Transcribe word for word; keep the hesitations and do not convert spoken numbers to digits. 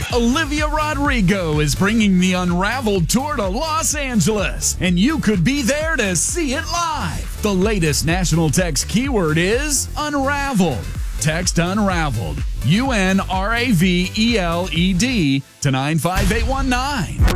Olivia Rodrigo is bringing the Unraveled Tour to Los Angeles, and you could be there to see it live. The latest national text keyword is Unraveled. Text Unraveled, U N R A V E L E D, to nine five eight one nine.